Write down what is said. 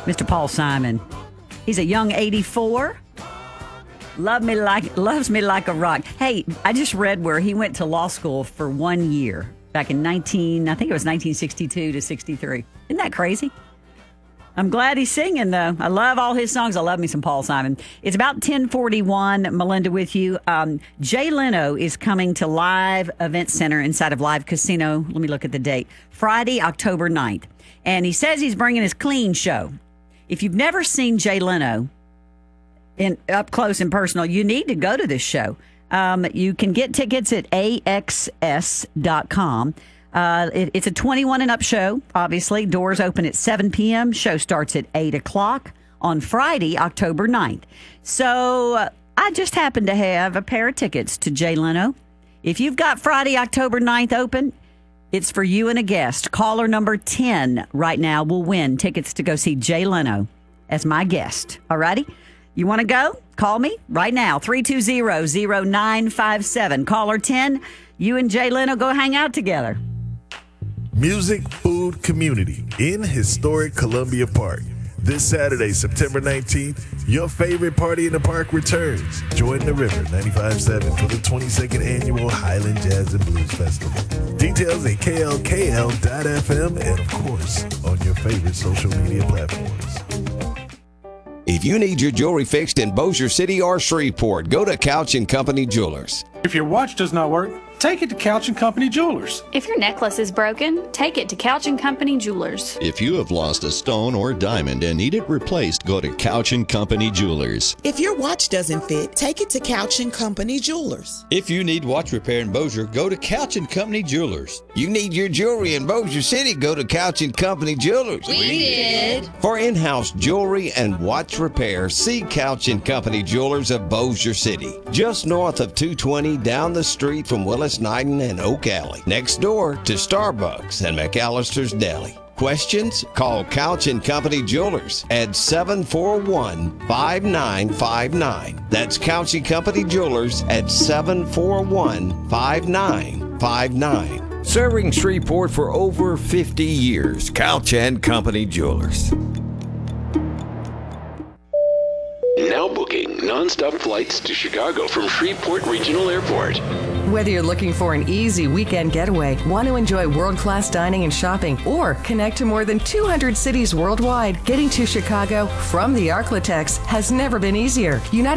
Mr. Paul Simon. He's a young 84. Loves me like a rock. Hey, I just read where he went to law school for 1 year back in I think it was 1962 to 63. Isn't that crazy? I'm glad he's singing, though. I love all his songs. I love me some Paul Simon. It's about 10:41, Melinda with you. Jay Leno is coming to Live Event Center inside of Live Casino. Let me look at the date. Friday, October 9th. And he says he's bringing his clean show. If you've never seen Jay Leno up close and personal, you need to go to this show. You can get tickets at axs.com. It's a 21 and up show, obviously. Doors open at 7 p.m. Show starts at 8 o'clock on Friday, October 9th. So I just happen to have a pair of tickets to Jay Leno. If you've got Friday, October 9th open, it's for you and a guest. Caller number 10 right now will win tickets to go see Jay Leno as my guest. All righty? You want to go? Call me right now, 320-0957. Caller 10, you and Jay Leno go hang out together. Music, food, community in historic Columbia Park. This Saturday, September 19th, your favorite party in the park returns. Join the River 95.7 for the 22nd Annual Highland Jazz and Blues Festival. Details at klkl.fm and, of course, on your favorite social media platforms. If you need your jewelry fixed in Bossier City or Shreveport, go to Couch & Company Jewelers. If your watch does not work, take it to Couch & Company Jewelers. If your necklace is broken, take it to Couch & Company Jewelers. If you have lost a stone or diamond and need it replaced, go to Couch & Company Jewelers. If your watch doesn't fit, take it to Couch & Company Jewelers. If you need watch repair in Bossier, go to Couch & Company Jewelers. You need your jewelry in Bossier City, go to Couch & Company Jewelers. We did. For in-house jewelry and watch repair, see Couch & Company Jewelers of Bossier City. Just north of 220 down the street from Willis Knighton and Oak Alley. Next door to Starbucks and McAllister's Deli. Questions? Call Couch & Company Jewelers at 741-5959. That's Couch & Company Jewelers at 741-5959. Serving Shreveport for over 50 years. Couch & Company Jewelers. Now booking nonstop flights to Chicago from Shreveport Regional Airport. Whether you're looking for an easy weekend getaway, want to enjoy world-class dining and shopping, or connect to more than 200 cities worldwide, getting to Chicago from the Arklatex has never been easier. United